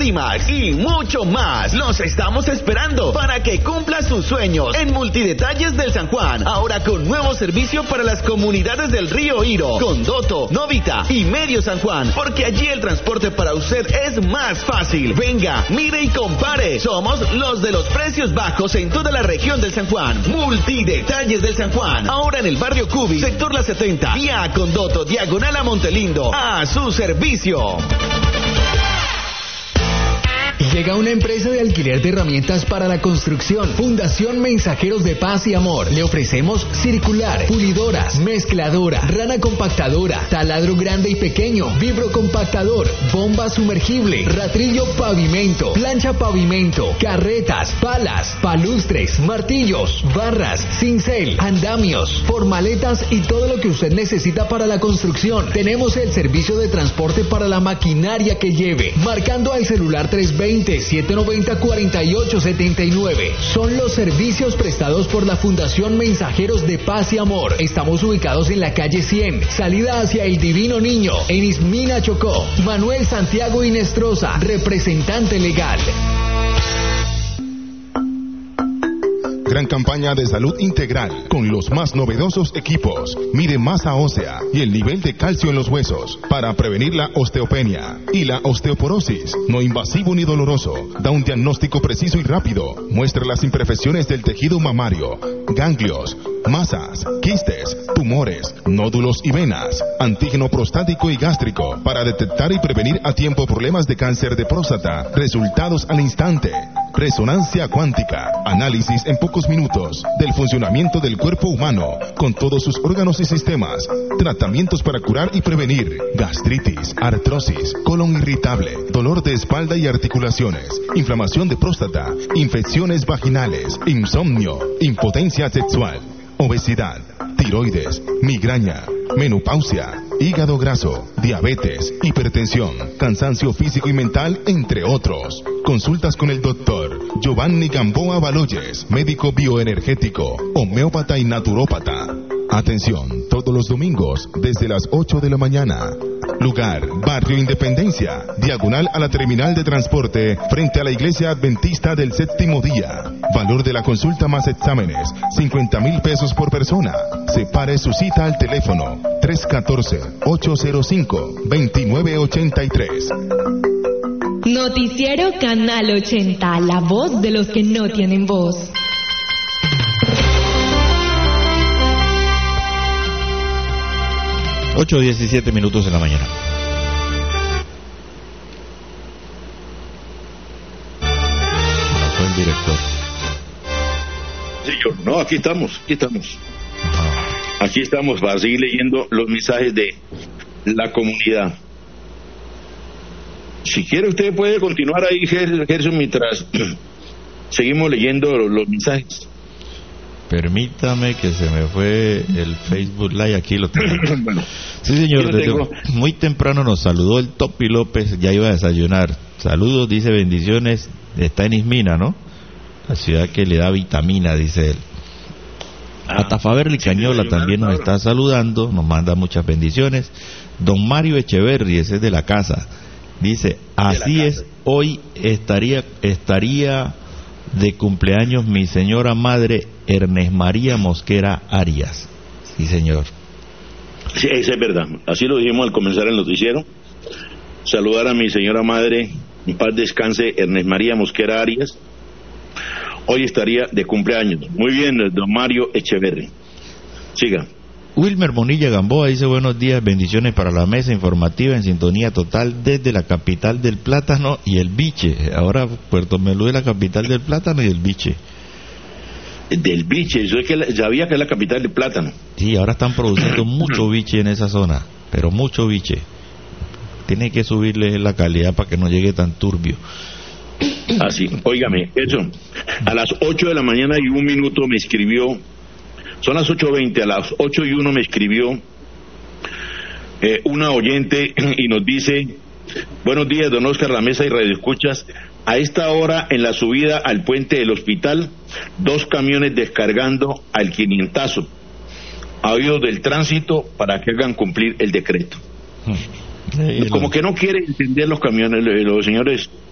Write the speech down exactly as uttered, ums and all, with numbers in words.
Climax y mucho más. Los estamos esperando para que cumpla sus sueños en Multidetalles del San Juan. Ahora con nuevo servicio para las comunidades del Río Iro, Condoto, Novita y Medio San Juan, porque allí el transporte para usted es más fácil. Venga, mire y compare. Somos los de los precios bajos en toda la región del San Juan. Multidetalles del San Juan. Ahora en el barrio Cubi, sector La setenta, vía Condoto, diagonal a Montelindo. A su servicio. Llega una empresa de alquiler de herramientas para la construcción. Fundación Mensajeros de Paz y Amor. Le ofrecemos circular, pulidoras, mezcladora, rana compactadora, taladro grande y pequeño, vibrocompactador, bomba sumergible, ratrillo pavimento, plancha pavimento, carretas, palas, palustres, martillos, barras, cincel, andamios, formaletas y todo lo que usted necesita para la construcción. Tenemos el servicio de transporte para la maquinaria que lleve. Marcando al celular trescientos veinte, setecientos noventa, cuarenta y ocho setenta y nueve. Son los servicios prestados por la Fundación Mensajeros de Paz y Amor. Estamos ubicados en la calle cien, salida hacia el Divino Niño, en Ismina, Chocó. Manuel Santiago Inestrosa, representante legal. Gran campaña de salud integral con los más novedosos equipos. Mide masa ósea y el nivel de calcio en los huesos para prevenir la osteopenia y la osteoporosis. No invasivo ni doloroso. Da un diagnóstico preciso y rápido. Muestra las imperfecciones del tejido mamario, ganglios, masas, quistes, tumores, nódulos y venas. Antígeno prostático y gástrico para detectar y prevenir a tiempo problemas de cáncer de próstata. Resultados al instante. Resonancia cuántica. Análisis en pocos minutos del funcionamiento del cuerpo humano con todos sus órganos y sistemas. Tratamientos para curar y prevenir gastritis, artrosis, colon irritable, dolor de espalda y articulaciones, inflamación de próstata, infecciones vaginales, insomnio, impotencia sexual, obesidad, tiroides, migraña, menopausia, hígado graso, diabetes, hipertensión, cansancio físico y mental, entre otros. Consultas con el doctor Giovanni Gamboa Baloyes, médico bioenergético, homeópata y naturópata. Atención, todos los domingos desde las ocho de la mañana. Lugar, Barrio Independencia, diagonal a la terminal de transporte, frente a la Iglesia Adventista del Séptimo Día. Valor de la consulta más exámenes, cincuenta mil pesos por persona. Separe su cita al teléfono tres uno cuatro, ocho cero cinco, dos nueve ocho tres. Noticiero Canal ochenta, la voz de los que no tienen voz. ocho diecisiete minutos de la mañana. No fue el director. Señor, no, aquí estamos, aquí estamos. Ajá. Aquí estamos para seguir leyendo los mensajes de la comunidad. Si quiere usted puede continuar ahí, Gerson, mientras seguimos leyendo los, los mensajes. Permítame que se me fue el Facebook Live, aquí lo tengo. Bueno, sí, señor, desde muy temprano nos saludó el Topi López, ya iba a desayunar. Saludos, dice, bendiciones, está en Ismina, ¿no? La ciudad que le da vitamina, dice él. Ah, Atafaberli sí, Cañola también nos está saludando, nos manda muchas bendiciones. Don Mario Echeverri, ese es de la casa, dice, así es, hoy estaría estaría de cumpleaños mi señora madre Ernest María Mosquera Arias. Sí, señor. Sí, eso es verdad. Así lo dijimos al comenzar el noticiero. Saludar a mi señora madre, en paz descanse, Ernest María Mosquera Arias. Hoy estaría de cumpleaños. Muy bien, don Mario Echeverri. Siga. Wilmer Monilla Gamboa dice, buenos días, bendiciones para la mesa informativa en sintonía total desde la capital del plátano y el biche. Ahora Puerto Melú es la capital del plátano y el biche. Del biche, yo es que la, sabía que es la capital del plátano. Sí, ahora están produciendo mucho biche en esa zona, pero mucho biche. Tiene que subirle la calidad para que no llegue tan turbio. Así, óigame, eso, a las ocho de la mañana y un minuto me escribió, son las ocho veinte, a las ocho y uno me escribió eh, una oyente y nos dice, buenos días, don Oscar, la mesa y radioescuchas, a esta hora en la subida al puente del hospital, dos camiones descargando al quinientazo, a oídos del tránsito para que hagan cumplir el decreto. Sí, como lo... que no quieren entender los camiones, los señores